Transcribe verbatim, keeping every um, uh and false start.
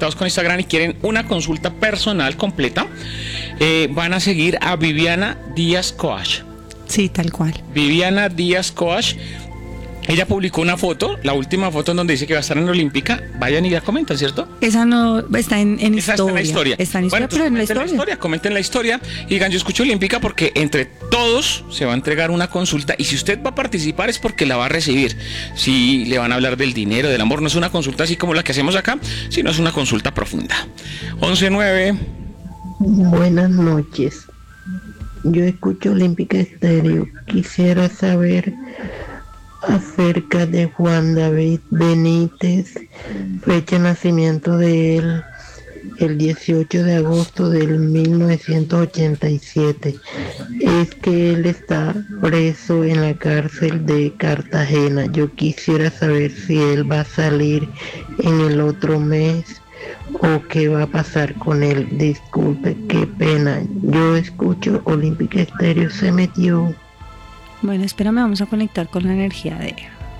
conectados con Instagram y quieren una consulta personal completa, eh, van a seguir a Viviana Díaz Coach. Sí, tal cual. Viviana Díaz Coach. Ella publicó una foto, la última foto en donde dice que va a estar en la Olímpica. Vayan y ya comentan, ¿cierto? Esa no está en, en Esa historia. está en la historia. Está en historia, Bueno, pero en la comenten historia. la historia. Comenten la historia y digan, yo escucho Olímpica porque entre todos se va a entregar una consulta y si usted va a participar es porque la va a recibir. Si le van a hablar del dinero, del amor, no es una consulta así como la que hacemos acá, sino es una consulta profunda. once nueve. Buenas noches. Yo escucho Olímpica Estéreo. Quisiera saber acerca de Juan David Benítez, fecha de nacimiento de él, el dieciocho de agosto del mil novecientos ochenta y siete. Es que él está preso en la cárcel de Cartagena. Yo quisiera saber si él va a salir en el otro mes o qué va a pasar con él. Disculpe, qué pena. Yo escucho Olímpica Estéreo, se metió. Bueno, espérame, vamos a conectar con la energía de